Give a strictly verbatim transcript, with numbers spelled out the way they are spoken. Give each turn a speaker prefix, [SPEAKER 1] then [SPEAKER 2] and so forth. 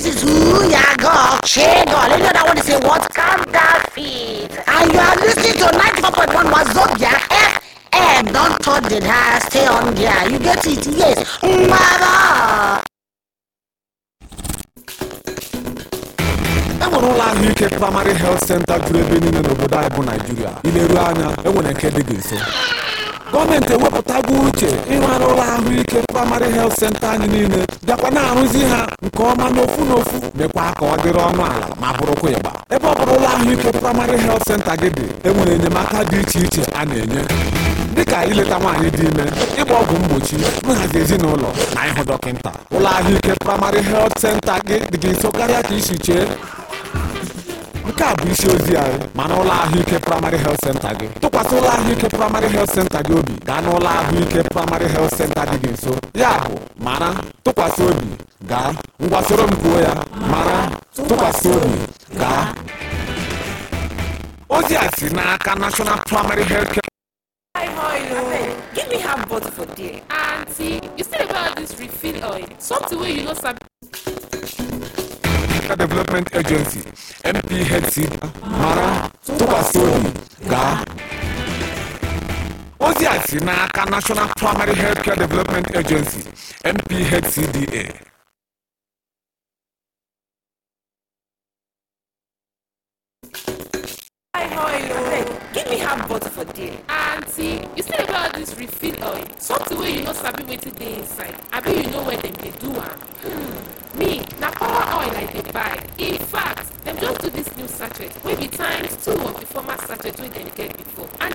[SPEAKER 1] is Uyago, Chego. You know that one is a what? Counterfeit. And you are listening to ninety-four point one Wazobia F M. Don't touch the dial, stay on there. You get it? Yes. Mama.
[SPEAKER 2] enwere ụlọ ahụike primary health center juru ebe niile n'obodo anyị bụ Nigeria. Ileru anya enwere nke dị gị nso. Gọọmenti ewepụtago uche ịrụara ụlọ ahụike primary health center anyị niile bịakwa na-arụzi ha nke ọma n'ofu n'ofu mekwa ka ọ dịrị ọnụ ala ma bụrụkwa ịgba. Ebe ọ bụrụ ụlọ ahụike primary health center gị dị enwere enyemaka dị iche iche a na-enye dịka ileta nwaanyị dị ime, ịgba ọgwụ mgbochi, nhazi ezinụlọ na ịhụ dọkịta. Ụlọ ahụike primary health center gị dị gị nso karịa ka isi chee. Nke a bụ isi ozi anyị mana ụlọ ahụike primary health center gị. Tụkwasị ụlọ ahụike primary health center gị obi gaa n'ụlọ ahụike primary health center dị gị nso. Ya bụ mara, tụkwasị obi, gaa. Ngwa soro m kwuo ya, mara, tụkwasị obi, gaa. Ozi a si n'aka National Primary Health Care.
[SPEAKER 3] Give me half bottle for there. Auntie, you still about this refill oil. Something where you know some
[SPEAKER 2] Development Agency, M P H C, Mara, Tupasodi, Ga. Ozi a si n'aka National Primary Healthcare Development Agency, M P H C D A.
[SPEAKER 3] Give me half bottle for there. Auntie, you still about this refill oil. Something where you know sabi wetin dey inside. Abi you know where them dey do am. Hmm. Me, na power oil I dey buy. In fact, them just do this new sachet wey be times two of the former sachet wey dem get before. And